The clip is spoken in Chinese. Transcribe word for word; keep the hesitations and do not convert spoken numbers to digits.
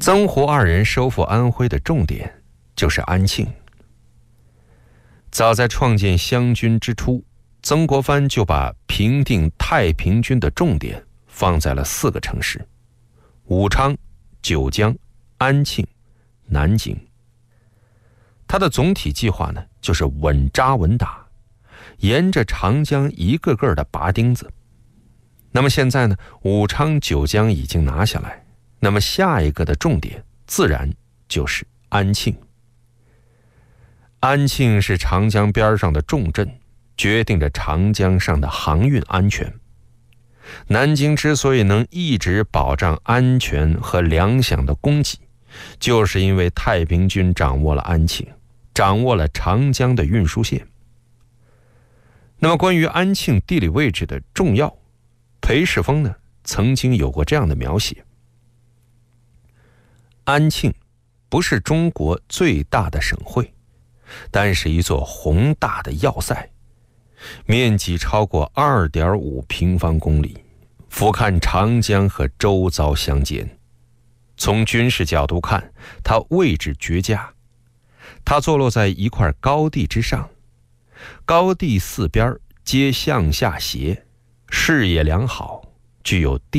曾胡二人收复安徽的重点就是安庆。早在创建湘军之初，曾国藩就把平定太平军的重点放在了四个城市：武昌、九江、安庆、南京。他的总体计划呢，就是稳扎稳打，沿着长江一个个的拔钉子。那么现在呢，武昌、九江已经拿下来，那么下一个的重点自然就是安庆。安庆是长江边上的重镇，决定着长江上的航运安全。南京之所以能一直保障安全和粮饷的供给，就是因为太平军掌握了安庆，掌握了长江的运输线。那么关于安庆地理位置的重要，裴世峰呢曾经有过这样的描写：安庆不是中国最大的省会，但是一座宏大的要塞，面积超过 二点五平方公里，俯瞰长江和周遭乡间。从军事角度看，它位置绝佳。它坐落在一块高地之上，高地四边皆向下斜，视野良好，具有地